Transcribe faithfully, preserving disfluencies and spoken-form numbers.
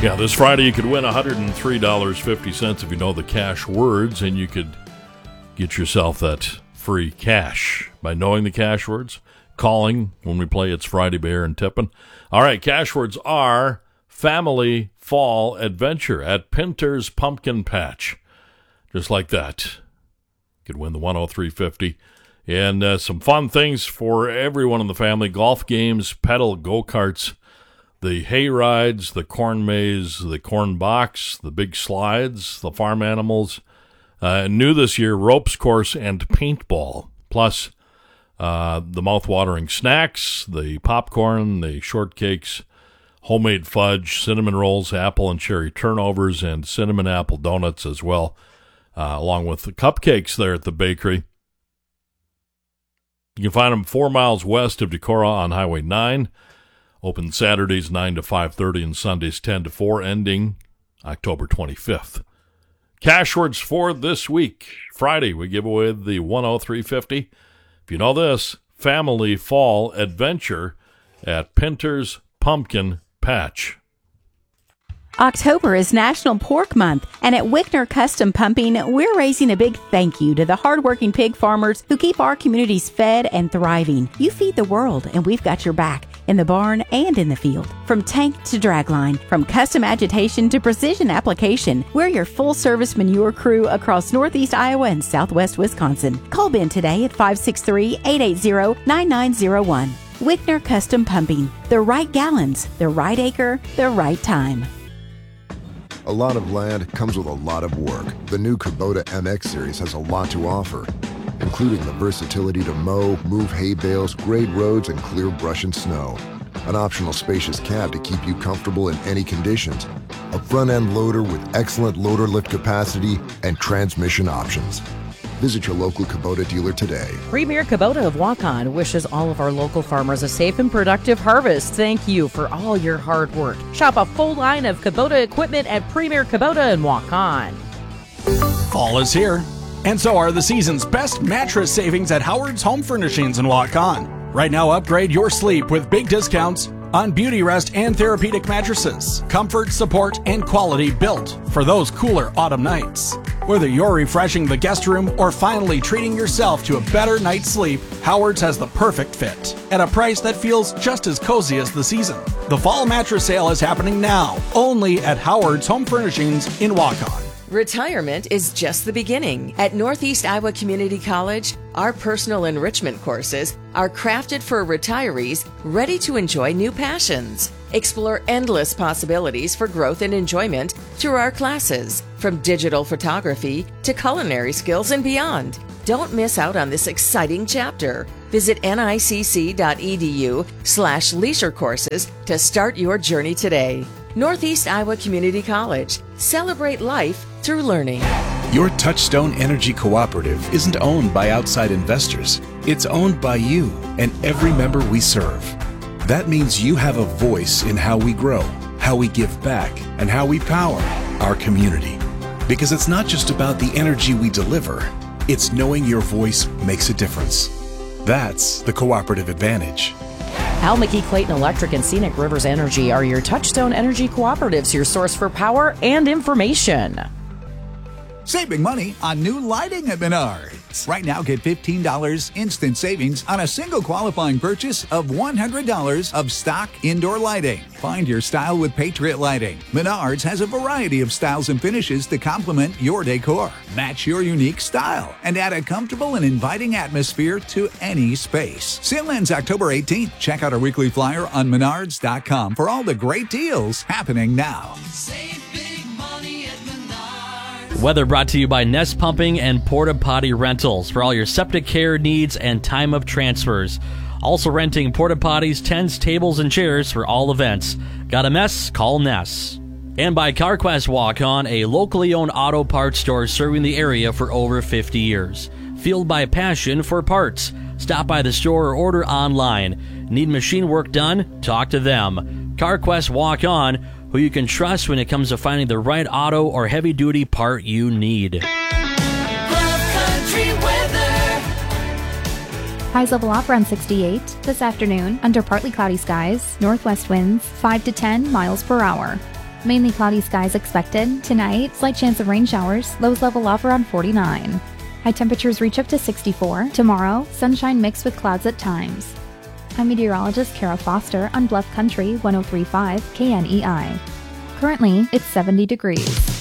Yeah, this Friday you could win one hundred three dollars and fifty cents if you know the cash words, and you could get yourself that free cash by knowing the cash words, calling when we play It's Friday Bear and Tippin'. All right, cash words are Family Fall Adventure at Pinter's Pumpkin Patch. Just like that. You could win the one hundred three dollars and fifty cents. And uh, some fun things for everyone in the family. Golf games, pedal go-karts, the hay rides, the corn maze, the corn box, the big slides, the farm animals. Uh, new this year, ropes course and paintball. Plus uh, the mouth-watering snacks, the popcorn, the shortcakes, homemade fudge, cinnamon rolls, apple and cherry turnovers, and cinnamon apple donuts as well, uh, along with the cupcakes there at the bakery. You can find them four miles west of Decorah on Highway nine. Open Saturdays nine to five thirty and Sundays ten to four, ending October twenty-fifth. Cash words for this week. Friday, we give away the one hundred three dollars and fifty cents. If you know this, Family Fall Adventure at Pinter's Pumpkin Patch. October is National Pork Month, and at Wickner Custom Pumping, we're raising a big thank you to the hardworking pig farmers who keep our communities fed and thriving. You feed the world, and we've got your back, in the barn and in the field. From tank to dragline, from custom agitation to precision application, we're your full-service manure crew across northeast Iowa and southwest Wisconsin. Call Ben today at five six three, eight eight zero, nine nine zero one. Wickner Custom Pumping. The right gallons, the right acre, the right time. A lot of land comes with a lot of work. The new Kubota M X Series has a lot to offer, including the versatility to mow, move hay bales, grade roads, and clear brush and snow. An optional spacious cab to keep you comfortable in any conditions. A front-end loader with excellent loader lift capacity and transmission options. Visit your local Kubota dealer today. Premier Kubota of Waukon wishes all of our local farmers a safe and productive harvest. Thank you for all your hard work. Shop a full line of Kubota equipment at Premier Kubota in Waukon. Fall is here, and so are the season's best mattress savings at Howard's Home Furnishings in Waukon. Right now, upgrade your sleep with big discounts on Beauty Rest and Therapeutic mattresses. Comfort, support, and quality built for those cooler autumn nights. Whether you're refreshing the guest room or finally treating yourself to a better night's sleep, Howard's has the perfect fit at a price that feels just as cozy as the season. The fall mattress sale is happening now, only at Howard's Home Furnishings in Waukon. Retirement is just the beginning. At Northeast Iowa Community College, our personal enrichment courses are crafted for retirees ready to enjoy new passions. Explore endless possibilities for growth and enjoyment through our classes, from digital photography to culinary skills and beyond. Don't miss out on this exciting chapter. Visit nicc.edu slash leisure courses to start your journey today. Northeast Iowa Community College. Celebrate life through learning. Your Touchstone Energy Cooperative isn't owned by outside investors. It's owned by you and every member we serve. That means you have a voice in how we grow, how we give back, and how we power our community. Because it's not just about the energy we deliver, it's knowing your voice makes a difference. That's the cooperative advantage. Al McKee Clayton Electric and Scenic Rivers Energy are your Touchstone Energy Cooperatives, your source for power and information. Saving money on new lighting at Menards. Right now, get fifteen dollars instant savings on a single qualifying purchase of one hundred dollars of stock indoor lighting. Find your style with Patriot Lighting. Menards has a variety of styles and finishes to complement your decor. Match your unique style and add a comfortable and inviting atmosphere to any space. Sale ends October eighteenth. Check out our weekly flyer on menards dot com for all the great deals happening now. Save big money at Menards. Weather brought to you by Nest Pumping and Porta Potty Rentals for all your septic care needs and time of transfers. Also renting porta potties, tents, tables, and chairs for all events. Got a mess? Call Ness. And by CarQuest Waukon, a locally owned auto parts store serving the area for over fifty years. Fueled by passion for parts. Stop by the store or order online. Need machine work done? Talk to them. CarQuest Waukon, who you can trust when it comes to finding the right auto or heavy-duty part you need. Highs level off around sixty-eight. This afternoon, under partly cloudy skies, northwest winds five to ten miles per hour. Mainly cloudy skies expected. Tonight, slight chance of rain showers. Lows level off around forty-nine. High temperatures reach up to sixty-four. Tomorrow, sunshine mixed with clouds at times. I'm meteorologist Kara Foster on Bluff Country one oh three point five K N E I. Currently, it's seventy degrees.